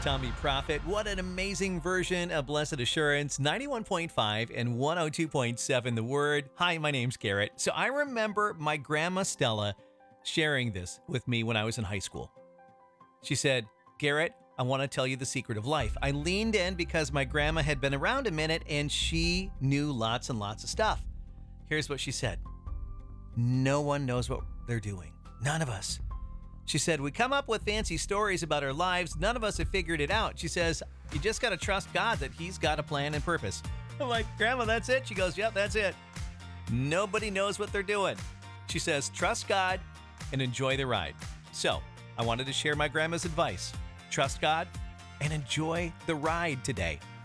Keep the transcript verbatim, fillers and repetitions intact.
Tommy Prophet. What an amazing version of Blessed Assurance, ninety-one point five and one oh two point seven The Word. Hi, my name's Garrett. So I remember my grandma Stella sharing this with me when I was in high school. She said, Garrett, I want to tell you the secret of life. I leaned in because my grandma had been around a minute and she knew lots and lots of stuff. Here's what she said. No one knows what they're doing. None of us. She said, we come up with fancy stories about our lives. None of us have figured it out. She says, you just got to trust God that he's got a plan and purpose. I'm like, Grandma, that's it? She goes, yep, that's it. Nobody knows what they're doing. She says, trust God and enjoy the ride. So I wanted to share my grandma's advice. Trust God and enjoy the ride today.